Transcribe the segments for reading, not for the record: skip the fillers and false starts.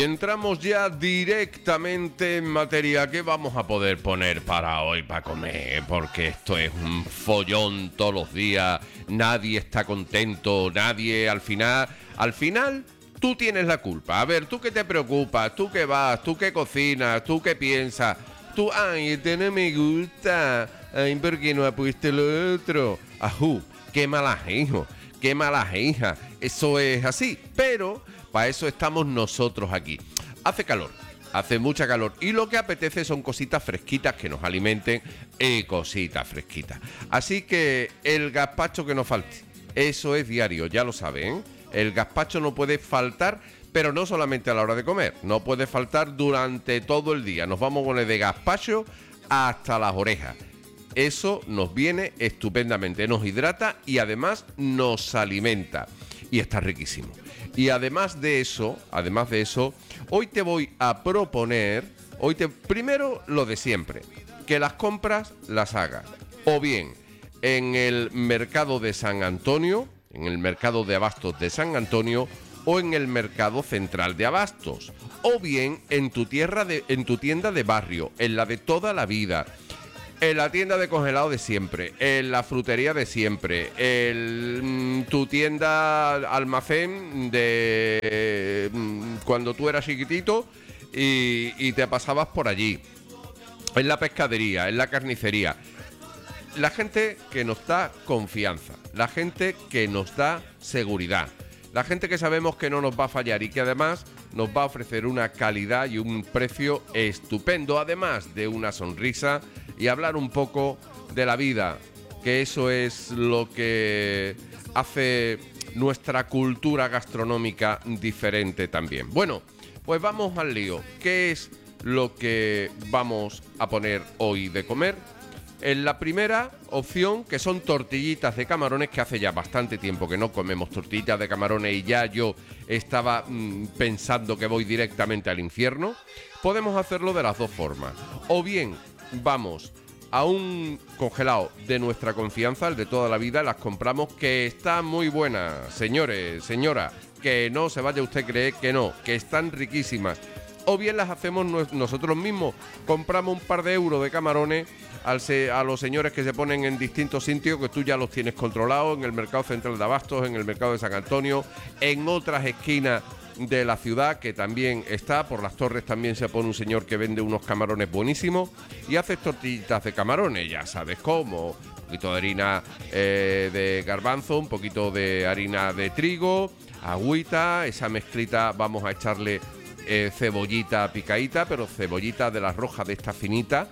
Entramos ya directamente en materia. ¿Qué vamos a poder poner para hoy para comer? Porque esto es un follón todos los días. Nadie está contento, nadie al final tú tienes la culpa. A ver, ¿tú qué te preocupas? ¿Tú qué vas? ¿Tú qué cocinas? ¿Tú qué piensas? Tú, ay, este no me gusta. Ay, ¿por qué no ha puesto lo otro? Ajú, qué malas hijos, qué malas hijas. Eso es así, pero para eso estamos nosotros aquí. Hace calor, hace mucha calor y lo que apetece son cositas fresquitas que nos alimenten y cositas fresquitas. Así que el gazpacho que no falte, eso es diario, ya lo saben. El gazpacho no puede faltar, pero no solamente a la hora de comer, no puede faltar durante todo el día. Nos vamos con el de gazpacho hasta las orejas. Eso nos viene estupendamente, nos hidrata y además nos alimenta. Y está riquísimo. Y además de eso, hoy te voy a proponer, primero lo de siempre, que las compras las hagas o bien en el mercado de San Antonio, en el mercado de abastos de San Antonio o en el mercado central de abastos, o bien en tu tienda de barrio, en la de toda la vida. En la tienda de congelado de siempre, en la frutería de siempre, en tu tienda almacén de cuando tú eras chiquitito y te pasabas por allí, en la pescadería, en la carnicería. La gente que nos da confianza, la gente que nos da seguridad, la gente que sabemos que no nos va a fallar y que además nos va a ofrecer una calidad y un precio estupendo, además de una sonrisa y hablar un poco de la vida, que eso es lo que hace nuestra cultura gastronómica diferente también. Bueno, pues vamos al lío. ¿Qué es lo que vamos a poner hoy de comer? En la primera opción, que son tortillitas de camarones, que hace ya bastante tiempo que no comemos tortillitas de camarones y ya yo estaba pensando que voy directamente al infierno. Podemos hacerlo de las dos formas. O bien vamos a un congelado de nuestra confianza, el de toda la vida, las compramos, que está muy buena, señores, señora, que no se vaya usted a creer que no, que están riquísimas. O bien las hacemos nosotros mismos, compramos un par de euros de camarones a los señores que se ponen en distintos sitios, que tú ya los tienes controlados, en el mercado central de abastos, en el mercado de San Antonio, en otras esquinas de la ciudad, que también está, por las Torres también se pone un señor que vende unos camarones buenísimos y haces tortillitas de camarones, ya sabes cómo, un poquito de harina de garbanzo, un poquito de harina de trigo, agüita, esa mezclita vamos a echarle cebollita picadita, pero cebollita de la roja de esta finita,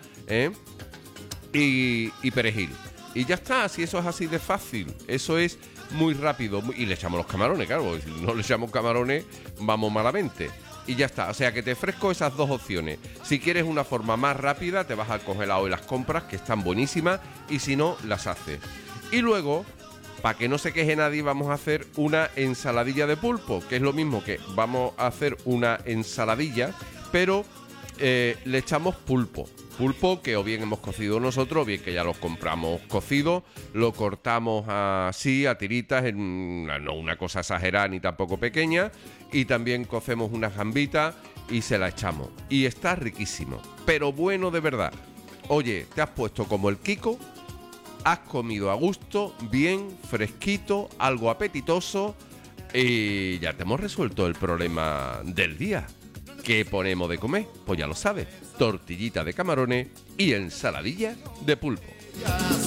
y perejil. Y ya está, si eso es así de fácil, eso es muy rápido. Y le echamos los camarones, claro, si no le echamos camarones, vamos malamente. Y ya está, o sea que te ofrezco esas dos opciones. Si quieres una forma más rápida, te vas al congelado y las compras, que están buenísimas, y si no, las haces. Y luego, para que no se queje nadie, vamos a hacer una ensaladilla de pulpo, que es lo mismo que vamos a hacer una ensaladilla, pero le echamos pulpo. Pulpo que o bien hemos cocido nosotros, o bien que ya los compramos cocidos, lo cortamos así a tiritas, no una cosa exagerada ni tampoco pequeña, y también cocemos unas gambitas y se la echamos. Y está riquísimo, pero bueno de verdad. Oye, te has puesto como el Kiko, has comido a gusto, bien, fresquito, algo apetitoso, y ya te hemos resuelto el problema del día. ¿Qué ponemos de comer? Pues ya lo sabes, tortillita de camarones y ensaladilla de pulpo.